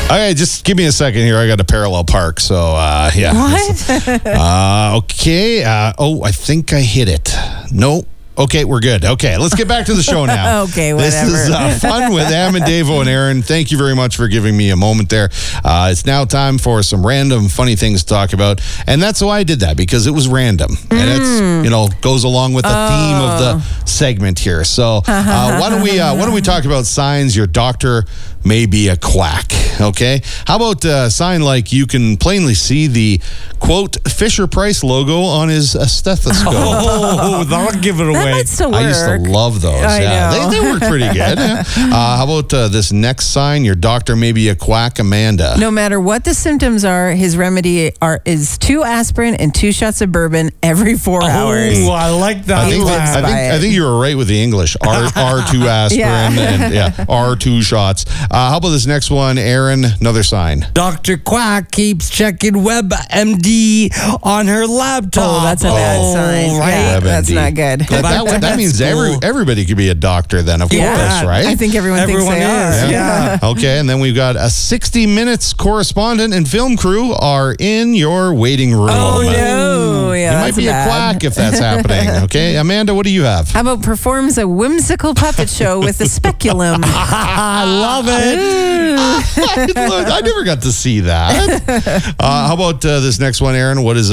Okay, just give me a second here. I got to parallel park. So, yeah. What? Okay. I think I hit it. No. Okay, we're good. Okay, let's get back to the show now. Okay, This whatever. is fun with Am and Davo and Aaron. Thank you very much for giving me a moment there. It's now time for some random funny things to talk about. And that's why I did that, because it was random. And it's, goes along with the theme of the segment here. So why don't we talk about signs your doctor may be a quack, okay? How about a sign like you can plainly see the, quote, Fisher-Price logo on his stethoscope? Oh, that'll give it That away. might still work. I used to love those. I know. They work pretty good. Yeah. How about this next sign? Your doctor may be a quack, Amanda. No matter what the symptoms are, his remedy is 2 aspirin and 2 shots of bourbon every 4 hours. Oh, I like that. I think you were right with the English. R2 aspirin and R2 shots. How about this next one, Aaron? Another sign. Dr. Quack keeps checking WebMD on her laptop. Oh, that's a bad sign. Right? Yeah, that's WebMD. not good. That means school. everybody could be a doctor then, of Yeah. course, right? I think everyone thinks Everyone they is. are. Yeah. Okay, and then we've got a 60 Minutes correspondent and film crew are in your waiting room. Oh, no. Yeah, You might that's be bad. a quack if that's happening. Okay, Amanda, what do you have? How about performs a whimsical puppet show with a speculum? I love it. I never got to see that. How about this next one, Aaron? What is